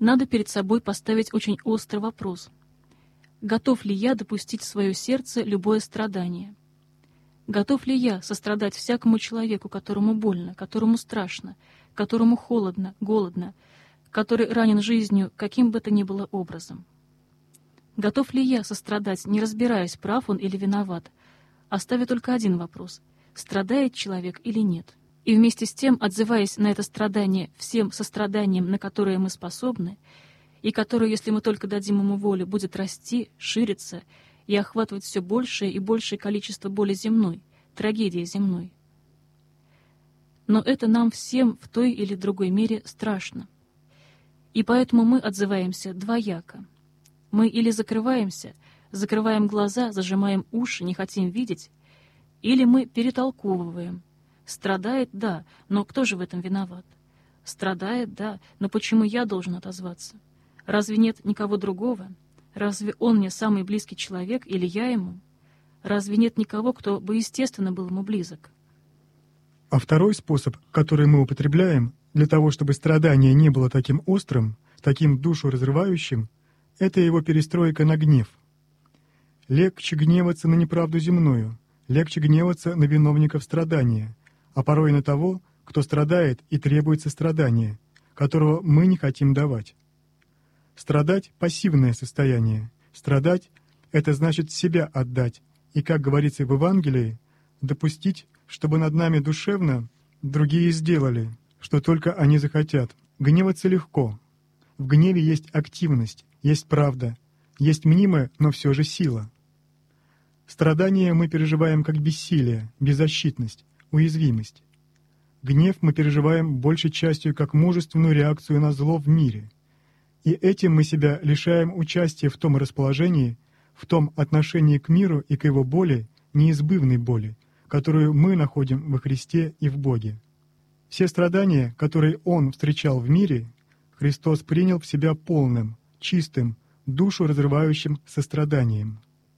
надо перед собой поставить очень острый вопрос. Готов ли я допустить в свое сердце любое страдание? Готов ли я сострадать всякому человеку, которому больно, которому страшно, которому холодно, голодно, который ранен жизнью, каким бы то ни было образом? Готов ли я сострадать, не разбираясь, прав он или виноват, оставя только один вопрос: страдает человек или нет? И вместе с тем, отзываясь на это страдание всем состраданием, на которое мы способны, и которое, если мы только дадим ему волю, будет расти, шириться и охватывать все большее и большее количество боли земной, трагедии земной. Но это нам всем в той или другой мере страшно. И поэтому мы отзываемся двояко. Мы или закрываемся, закрываем глаза, зажимаем уши, не хотим видеть, или мы перетолковываем. Страдает, да, но кто же в этом виноват? Страдает, да, но почему я должен отозваться? Разве нет никого другого? Разве он мне самый близкий человек, или я ему? Разве нет никого, кто бы естественно был ему близок? А второй способ, который мы употребляем для того, чтобы страдание не было таким острым, таким душу разрывающим, это его перестройка на гнев. Легче гневаться на неправду земную, легче гневаться на виновников страдания, а порой на того, кто страдает и требует сострадания, которого мы не хотим давать. Страдать — пассивное состояние. Страдать — это значит себя отдать, и, как говорится в Евангелии, допустить, чтобы над нами душевно другие сделали, что только они захотят. Гневаться легко. В гневе есть активность, есть правда, есть мнимая, но все же сила. Страдания мы переживаем как бессилие, беззащитность, уязвимость. Гнев мы переживаем большей частью как мужественную реакцию на зло в мире. И этим мы себя лишаем участия в том расположении, в том отношении к миру и к его боли, неизбывной боли, которую мы находим во Христе и в Боге. Все страдания, которые Он встречал в мире, Христос принял в себя полным, чистым, душу разрывающим состраданием.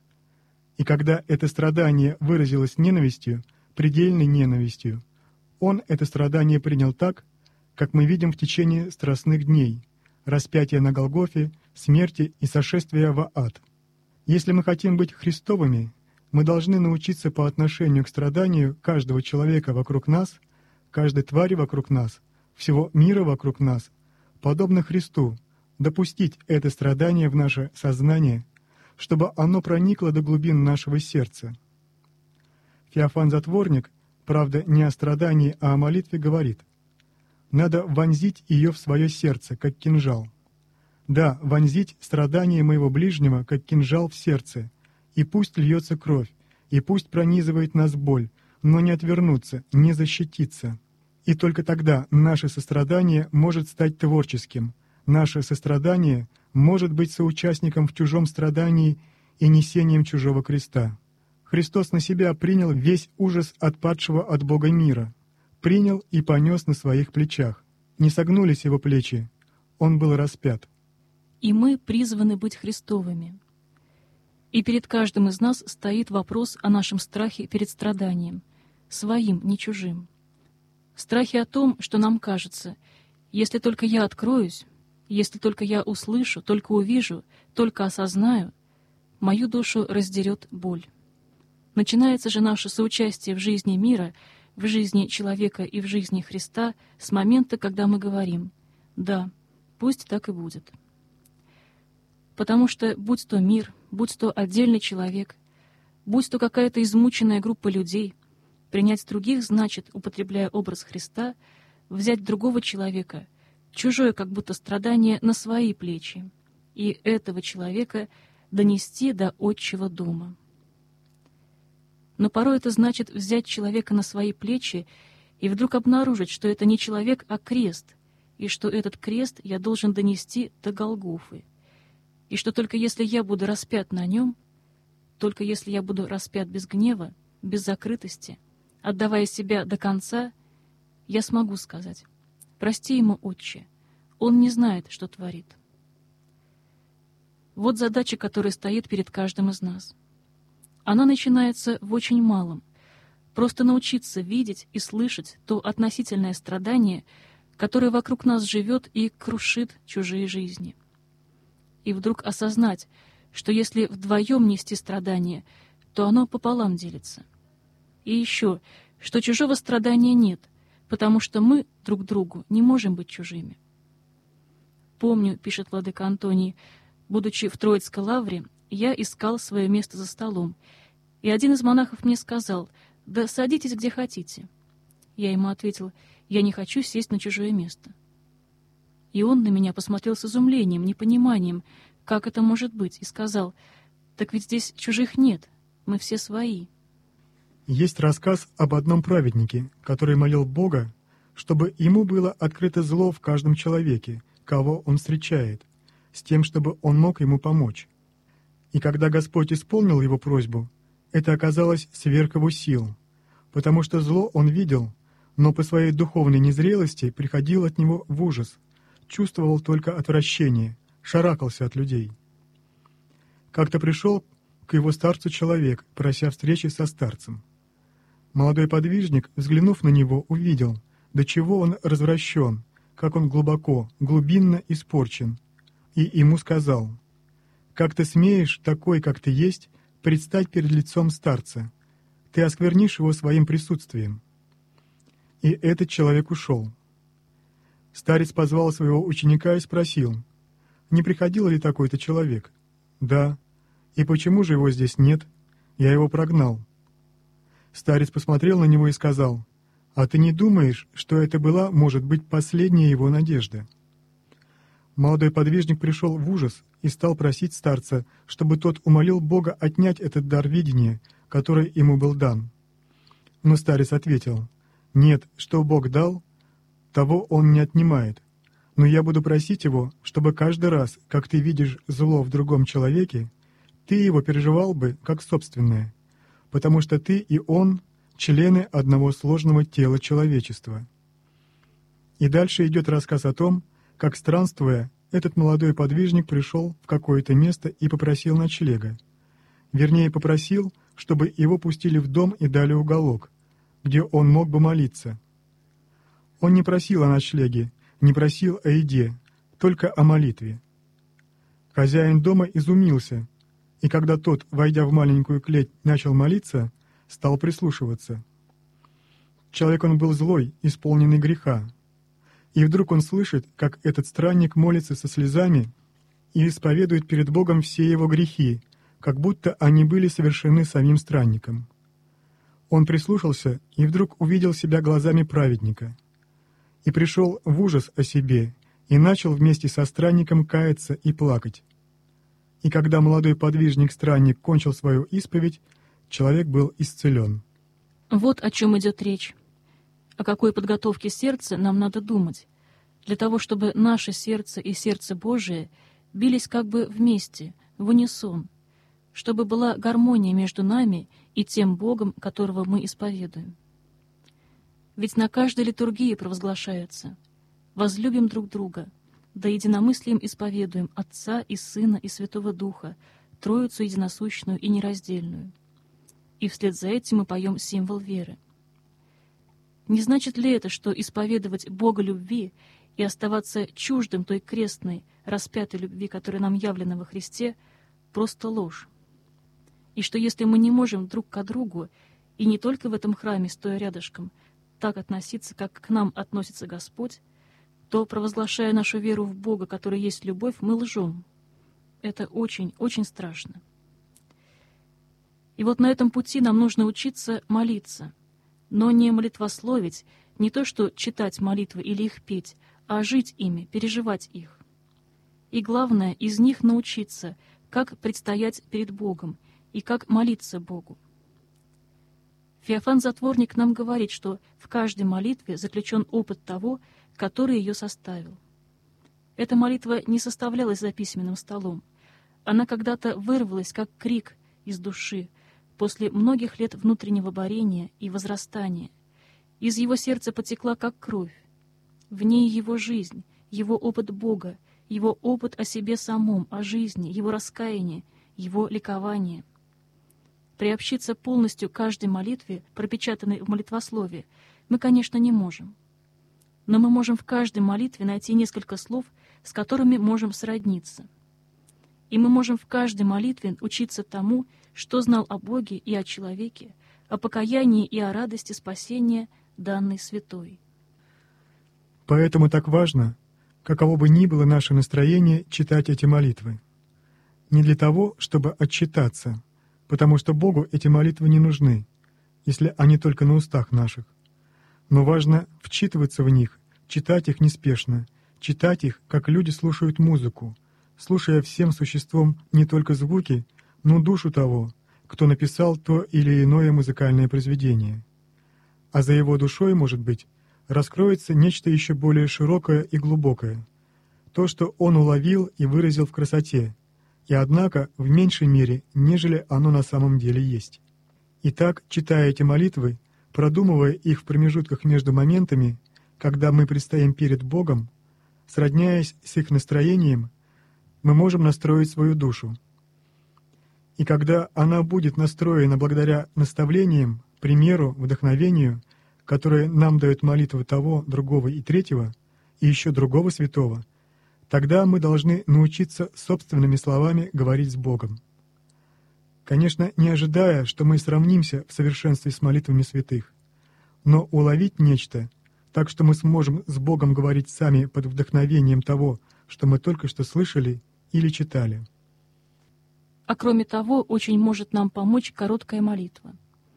И когда это страдание выразилось ненавистью, предельной ненавистью, Он это страдание принял так, как мы видим в течение страстных дней, распятия на Голгофе, смерти и сошествия в ад. Если мы хотим быть Христовыми, мы должны научиться по отношению к страданию каждого человека вокруг нас, каждой твари вокруг нас, всего мира вокруг нас, подобно Христу, допустить это страдание в наше сознание, чтобы оно проникло до глубин нашего сердца. Феофан Затворник, правда, не о страдании, а о молитве, говорит: «Надо вонзить ее в свое сердце, как кинжал. Да, вонзить страдание моего ближнего, как кинжал в сердце, и пусть льется кровь, и пусть пронизывает нас боль, но не отвернуться, не защититься. И только тогда наше сострадание может стать творческим, наше сострадание может быть соучастником в чужом страдании и несением чужого креста. Христос на себя принял весь ужас отпадшего от Бога мира, принял и понес на своих плечах. Не согнулись его плечи, он был распят». И мы призваны быть Христовыми. И перед каждым из нас стоит вопрос о нашем страхе перед страданием, своим, не чужим. Страхе о том, что нам кажется: если только я откроюсь, если только я услышу, только увижу, только осознаю, мою душу раздерет боль. Начинается же наше соучастие в жизни мира, в жизни человека и в жизни Христа с момента, когда мы говорим: «Да, пусть так и будет». Потому что, будь то мир, будь то отдельный человек, будь то какая-то измученная группа людей, принять других значит, употребляя образ Христа, взять другого человека, чужое как будто страдание, на свои плечи, и этого человека донести до отчего дома. Но порой это значит взять человека на свои плечи и вдруг обнаружить, что это не человек, а крест, и что этот крест я должен донести до Голгофы, и что только если я буду распят на нем, только если я буду распят без гнева, без закрытости, отдавая себя до конца, я смогу сказать: «Прости ему, Отче, он не знает, что творит». Вот задача, которая стоит перед каждым из нас. Она начинается в очень малом. Просто научиться видеть и слышать то относительное страдание, которое вокруг нас живет и крушит чужие жизни. И вдруг осознать, что если вдвоем нести страдания, то оно пополам делится. И еще, что чужого страдания нет, потому что мы друг другу не можем быть чужими. «Помню, — пишет владыка Антоний, — будучи в Троицкой лавре, я искал свое место за столом, и один из монахов мне сказал: «Да садитесь где хотите». Я ему ответил: «Я не хочу сесть на чужое место». И он на меня посмотрел с изумлением, непониманием, как это может быть, и сказал: «Так ведь здесь чужих нет, мы все свои». Есть рассказ об одном праведнике, который молил Бога, чтобы ему было открыто зло в каждом человеке, кого он встречает, с тем, чтобы он мог ему помочь. И когда Господь исполнил его просьбу, это оказалось сверх его сил, потому что зло он видел, но по своей духовной незрелости приходил от него в ужас, чувствовал только отвращение, шарахался от людей. Как-то пришел к его старцу человек, прося встречи со старцем. Молодой подвижник, взглянув на него, увидел, до чего он развращен, как он глубоко, глубинно испорчен, и ему сказал: «Как ты смеешь, такой, как ты есть, предстать перед лицом старца? Ты осквернишь его своим присутствием». И этот человек ушел. Старец позвал своего ученика и спросил: «Не приходил ли такой-то человек?» «Да». «И почему же его здесь нет? Я его прогнал». Старец посмотрел на него и сказал: «А ты не думаешь, что это была, может быть, последняя его надежда?» Молодой подвижник пришел в ужас и стал просить старца, чтобы тот умолил Бога отнять этот дар видения, который ему был дан. Но старец ответил: «Нет, что Бог дал, того Он не отнимает. Но я буду просить Его, чтобы каждый раз, как ты видишь зло в другом человеке, ты его переживал бы как собственное, потому что ты и он — члены одного сложного тела человечества». И дальше идет рассказ о том, как, странствуя, этот молодой подвижник пришел в какое-то место и попросил ночлега. Вернее, попросил, чтобы его пустили в дом и дали уголок, где он мог бы молиться. Он не просил о ночлеге, не просил о еде, только о молитве. Хозяин дома изумился, и когда тот, войдя в маленькую клеть, начал молиться, стал прислушиваться. Человек он был злой, исполненный греха. И вдруг он слышит, как этот странник молится со слезами и исповедует перед Богом все его грехи, как будто они были совершены самим странником. Он прислушался и вдруг увидел себя глазами праведника. И пришел в ужас о себе, и начал вместе со странником каяться и плакать. И когда молодой подвижник-странник кончил свою исповедь, человек был исцелен. Вот о чем идет речь. О какой подготовке сердца нам надо думать, для того, чтобы наше сердце и сердце Божие бились как бы вместе, в унисон, чтобы была гармония между нами и тем Богом, которого мы исповедуем. Ведь на каждой литургии провозглашается: «Возлюбим друг друга, да единомыслием исповедуем Отца и Сына и Святого Духа, Троицу единосущную и нераздельную». И вслед за этим мы поем символ веры. Не значит ли это, что исповедовать Бога любви и оставаться чуждым той крестной, распятой любви, которая нам явлена во Христе, просто ложь? И что если мы не можем друг к другу, и не только в этом храме, стоя рядышком, так относиться, как к нам относится Господь, то, провозглашая нашу веру в Бога, который есть любовь, мы лжем. Это очень, очень страшно. И вот на этом пути нам нужно учиться молиться, но не молитвословить, не то что читать молитвы или их петь, а жить ими, переживать их. И главное, из них научиться, как предстоять перед Богом и как молиться Богу. Феофан Затворник нам говорит, что в каждой молитве заключен опыт того, который ее составил. Эта молитва не составлялась за письменным столом. Она когда-то вырвалась, как крик из души, после многих лет внутреннего борения и возрастания. Из его сердца потекла, как кровь. В ней его жизнь, его опыт Бога, его опыт о себе самом, о жизни, его раскаяние, его ликование. Приобщиться полностью к каждой молитве, пропечатанной в молитвословии, мы, конечно, не можем. но мы можем в каждой молитве найти несколько слов, с которыми можем сродниться. И мы можем в каждой молитве учиться тому, что знал о Боге и о человеке, о покаянии и о радости спасения, данной святой. Поэтому так важно, каково бы ни было наше настроение, читать эти молитвы. Не для того, чтобы отчитаться, потому что Богу эти молитвы не нужны, если они только на устах наших. Но важно вчитываться в них, читать их неспешно, читать их, как люди слушают музыку, слушая всем существом не только звуки, но душу того, кто написал то или иное музыкальное произведение. А за его душой, может быть, раскроется нечто еще более широкое и глубокое, то, что он уловил и выразил в красоте, и однако в меньшей мере, нежели оно на самом деле есть. Итак, читая эти молитвы, продумывая их в промежутках между моментами, когда мы предстоим перед Богом, сродняясь с их настроением, мы можем настроить свою душу. И когда она будет настроена благодаря наставлениям, примеру, вдохновению, которое нам дает молитва того, другого и третьего, и еще другого святого, тогда мы должны научиться собственными словами говорить с Богом. Конечно, не ожидая, что мы сравнимся в совершенстве с молитвами святых, но уловить нечто, так что мы сможем с Богом говорить сами под вдохновением того, что мы только что слышали или читали. А кроме того, очень может нам помочь короткая молитва.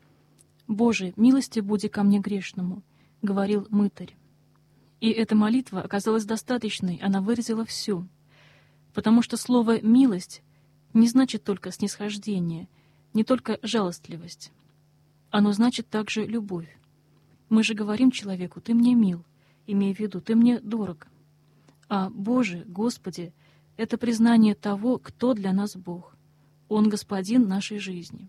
«Боже, милости буди ко мне грешному», — говорил мытарь. И эта молитва оказалась достаточной, она выразила все, потому что слово «милость» не значит только снисхождение, не только жалостливость. Оно значит также любовь. Мы же говорим человеку: «Ты мне мил», имея в виду: «Ты мне дорог». А «Боже, Господи» — это признание того, кто для нас Бог. Он господин нашей жизни.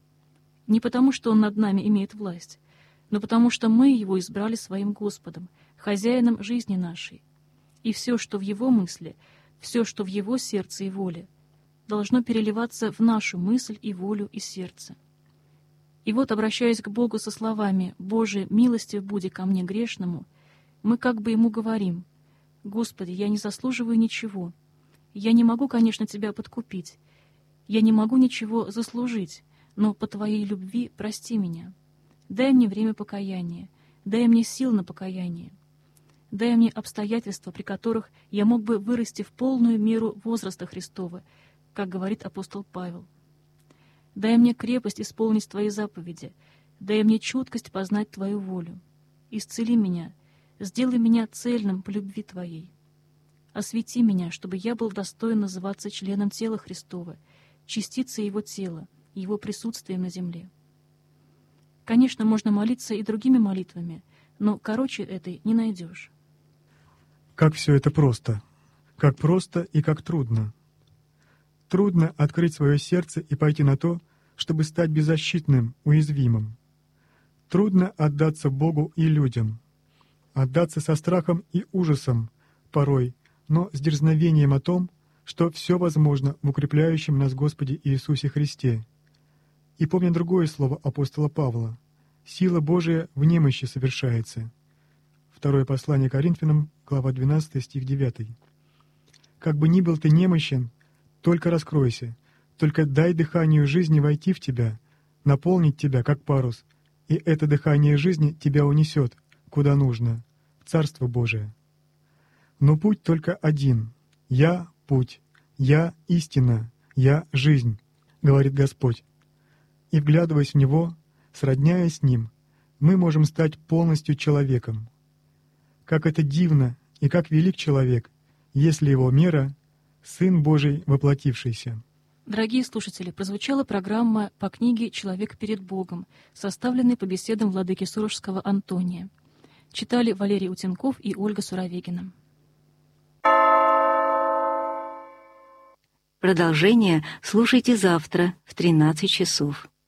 Не потому, что Он над нами имеет власть, но потому, что мы Его избрали своим Господом, хозяином жизни нашей. И все, что в Его мысли, все, что в Его сердце и воле, должно переливаться в нашу мысль и волю и сердце. И вот, обращаясь к Богу со словами «Боже, милостив буди ко мне грешному», мы как бы Ему говорим: «Господи, я не заслуживаю ничего. Я не могу, конечно, Тебя подкупить. Я не могу ничего заслужить, но по Твоей любви прости меня. Дай мне время покаяния, дай мне сил на покаяние. Дай мне обстоятельства, при которых я мог бы вырасти в полную меру возраста Христова», как говорит апостол Павел. «Дай мне крепость исполнить Твои заповеди, дай мне чуткость познать Твою волю. Исцели меня, сделай меня цельным по любви Твоей. Освети меня, чтобы я был достоин называться членом тела Христова, частицей Его тела, Его присутствием на земле». Конечно, можно молиться и другими молитвами, но короче этой не найдешь. Как все это просто! Как просто и как трудно! Трудно открыть свое сердце и пойти на то, чтобы стать беззащитным, уязвимым. Трудно отдаться Богу и людям, отдаться со страхом и ужасом порой, но с дерзновением о том, что все возможно в укрепляющем нас Господе Иисусе Христе. И помня другое слово апостола Павла: «Сила Божия в немощи совершается». Второе послание Коринфянам, глава 12, стих 9. «Как бы ни был ты немощен, только раскройся, только дай дыханию жизни войти в тебя, наполнить тебя, как парус, и это дыхание жизни тебя унесет, куда нужно, в Царство Божие. Но путь только один. Я — путь, я — истина, я — жизнь, говорит Господь. И, вглядываясь в Него, сродняясь с Ним, мы можем стать полностью человеком. Как это дивно и как велик человек, если его мера — Сын Божий воплотившийся. Дорогие слушатели, прозвучала программа по книге «Человек перед Богом», составленной по беседам владыки Сурожского Антония. Читали Валерий Утенков и Ольга Суровегина. Продолжение слушайте завтра в 13 часов.